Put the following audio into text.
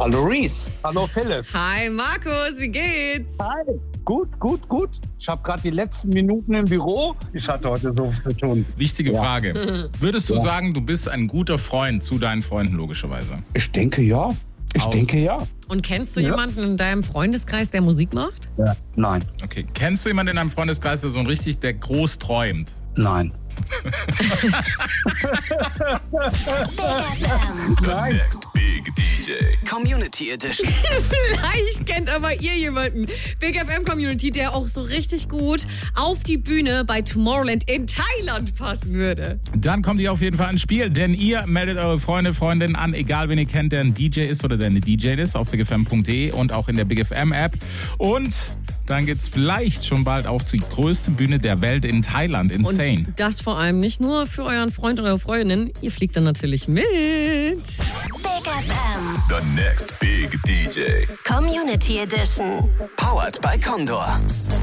Hallo Reese. Hallo Philipp. Hi Markus, wie geht's? Hi. Gut. Ich habe gerade die letzten Minuten im Büro. Ich hatte heute so viel zu tun. Wichtige Frage. Würdest du sagen, du bist ein guter Freund zu deinen Freunden logischerweise? Ich denke ja. Und kennst du jemanden in deinem Freundeskreis, der Musik macht? Ja. Nein. Okay. Kennst du jemanden in deinem Freundeskreis, der der groß träumt? Nein. The next big DJ. Community Edition. Vielleicht kennt aber ihr jemanden. Big FM Community, der auch so richtig gut auf die Bühne bei Tomorrowland in Thailand passen würde. Dann kommt ihr auf jeden Fall ins Spiel, denn ihr meldet eure Freunde, Freundinnen an, egal wen ihr kennt, der ein DJ ist oder der eine DJ ist, auf bigfm.de und auch in der Big FM App. Und dann geht's vielleicht schon bald auf die größte Bühne der Welt in Thailand. Insane. Und das vor allem nicht nur für euren Freund oder eure Freundin. Ihr fliegt dann natürlich mit. Big FM. The next big DJ. Community Edition. Powered by Condor.